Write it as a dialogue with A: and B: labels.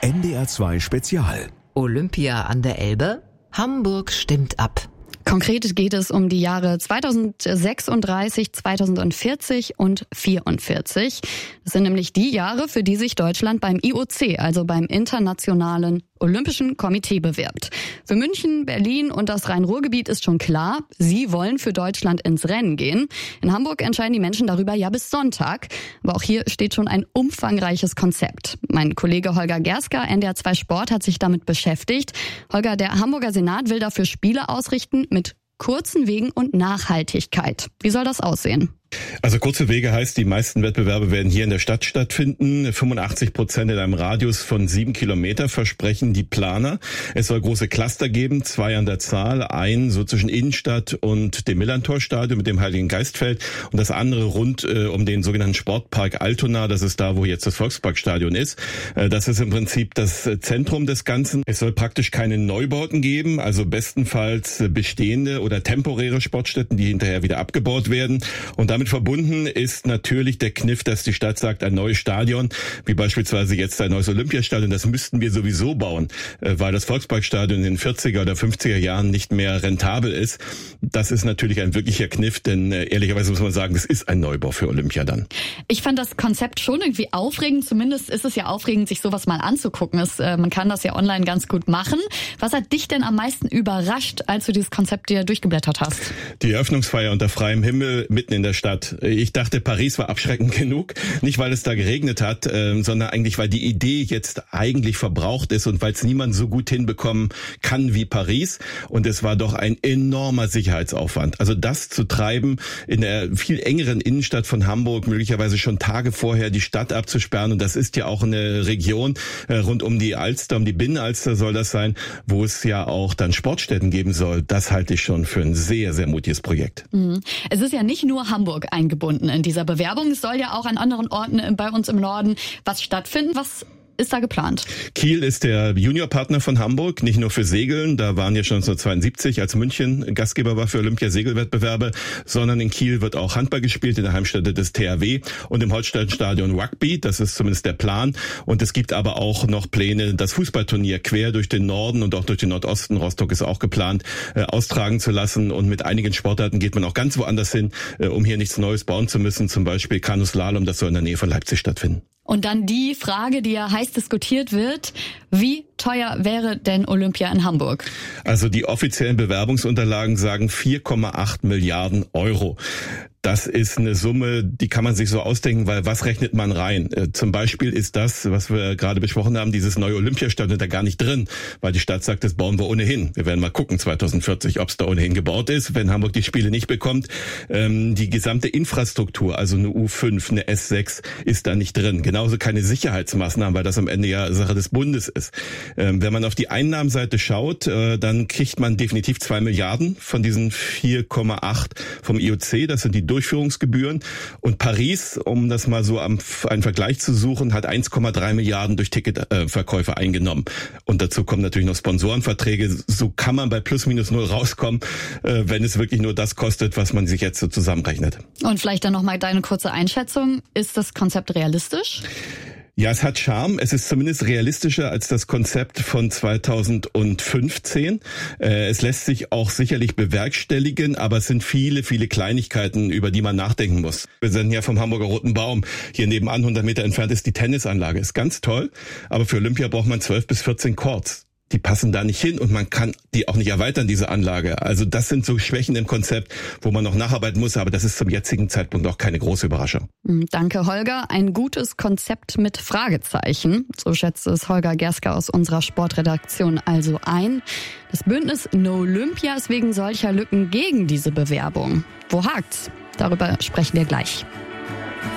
A: NDR 2 Spezial.
B: Olympia an der Elbe? Hamburg stimmt ab.
C: Konkret geht es um die Jahre 2036, 2040 und 44. Das sind nämlich die Jahre, für die sich Deutschland beim IOC, also beim Internationalen Olympischen Komitee, bewirbt. Für München, Berlin und das Rhein-Ruhr-Gebiet ist schon klar, sie wollen für Deutschland ins Rennen gehen. In Hamburg entscheiden die Menschen darüber ja bis Sonntag. Aber auch hier steht schon ein umfangreiches Konzept. Mein Kollege Holger Gerska, NDR 2 Sport, hat sich damit beschäftigt. Holger, der Hamburger Senat will dafür Spiele ausrichten mit kurzen Wegen und Nachhaltigkeit. Wie soll das aussehen?
D: Also kurze Wege heißt, die meisten Wettbewerbe werden hier in der Stadt stattfinden. 85% in einem Radius von 7 Kilometer versprechen die Planer. Es soll große Cluster geben, 2 an der Zahl. Ein so zwischen Innenstadt und dem Millantor-Stadion mit dem Heiligen Geistfeld und das andere rund um den sogenannten Sportpark Altona. Das ist da, wo jetzt das Volksparkstadion ist. Das ist im Prinzip das Zentrum des Ganzen. Es soll praktisch keine Neubauten geben, also bestenfalls bestehende oder temporäre Sportstätten, die hinterher wieder abgebaut werden. Und damit verbunden ist natürlich der Kniff, dass die Stadt sagt, ein neues Stadion, wie beispielsweise jetzt ein neues Olympiastadion, das müssten wir sowieso bauen, weil das Volksparkstadion in den 40er oder 50er Jahren nicht mehr rentabel ist. Das ist natürlich ein wirklicher Kniff, denn ehrlicherweise muss man sagen, das ist ein Neubau für Olympia dann.
C: Ich fand das Konzept schon irgendwie aufregend, zumindest ist es ja aufregend, sich sowas mal anzugucken. Man kann das ja online ganz gut machen. Was hat dich denn am meisten überrascht, als du dieses Konzept dir durchgeblättert hast?
D: Die Eröffnungsfeier unter freiem Himmel mitten in der Stadt. Ich dachte, Paris war abschreckend genug. Nicht, weil es da geregnet hat, sondern eigentlich, weil die Idee jetzt eigentlich verbraucht ist und weil es niemand so gut hinbekommen kann wie Paris. Und es war doch ein enormer Sicherheitsaufwand. Also das zu treiben, in der viel engeren Innenstadt von Hamburg, möglicherweise schon Tage vorher die Stadt abzusperren. Und das ist ja auch eine Region rund um die Alster, um die Binnenalster soll das sein, wo es ja auch dann Sportstätten geben soll. Das halte ich schon für ein sehr, sehr mutiges Projekt.
C: Es ist ja nicht nur Hamburg eingebunden in dieser Bewerbung. Es soll ja auch an anderen Orten bei uns im Norden was stattfinden. Was ist da geplant?
D: Kiel ist der Juniorpartner von Hamburg, nicht nur für Segeln, da waren ja schon 1972, als München Gastgeber war für Olympia-Segelwettbewerbe, sondern in Kiel wird auch Handball gespielt, in der Heimstätte des THW und im Holsteinstadion Rugby, das ist zumindest der Plan. Und es gibt aber auch noch Pläne, das Fußballturnier quer durch den Norden und auch durch den Nordosten, Rostock ist auch geplant, austragen zu lassen. Und mit einigen Sportarten geht man auch ganz woanders hin, um hier nichts Neues bauen zu müssen, zum Beispiel Kanuslalom, das soll in der Nähe von Leipzig stattfinden.
C: Und dann die Frage, die ja heiß diskutiert wird, wie teuer wäre denn Olympia in Hamburg?
D: Also die offiziellen Bewerbungsunterlagen sagen 4,8 Milliarden Euro. Das ist eine Summe, die kann man sich so ausdenken, weil was rechnet man rein? Zum Beispiel ist das, was wir gerade besprochen haben, dieses neue Olympiastadion da gar nicht drin, weil die Stadt sagt, das bauen wir ohnehin. Wir werden mal gucken 2040, ob es da ohnehin gebaut ist, wenn Hamburg die Spiele nicht bekommt. Die gesamte Infrastruktur, also eine U5, eine S6, ist da nicht drin. Genauso keine Sicherheitsmaßnahmen, weil das am Ende ja Sache des Bundes ist. Wenn man auf die Einnahmenseite schaut, dann kriegt man definitiv 2 Milliarden von diesen 4,8 vom IOC. Das sind die Durchführungsgebühren. Und Paris, um das mal so einen Vergleich zu suchen, hat 1,3 Milliarden durch Ticketverkäufe eingenommen. Und dazu kommen natürlich noch Sponsorenverträge. So kann man bei plus minus null rauskommen, wenn es wirklich nur das kostet, was man sich jetzt so zusammenrechnet.
C: Und vielleicht dann nochmal deine kurze Einschätzung. Ist das Konzept realistisch?
D: Ja, es hat Charme. Es ist zumindest realistischer als das Konzept von 2015. Es lässt sich auch sicherlich bewerkstelligen, aber es sind viele, viele Kleinigkeiten, über die man nachdenken muss. Wir sind ja vom Hamburger Roten Baum. Hier nebenan 100 Meter entfernt ist die Tennisanlage. Ist ganz toll, aber für Olympia braucht man 12 bis 14 Courts. Die passen da nicht hin und man kann die auch nicht erweitern, diese Anlage. Also das sind so Schwächen im Konzept, wo man noch nacharbeiten muss, aber das ist zum jetzigen Zeitpunkt auch keine große Überraschung.
C: Danke, Holger. Ein gutes Konzept mit Fragezeichen. So schätzt es Holger Gerska aus unserer Sportredaktion also ein. Das Bündnis No Olympia ist wegen solcher Lücken gegen diese Bewerbung. Wo hakt's? Darüber sprechen wir gleich.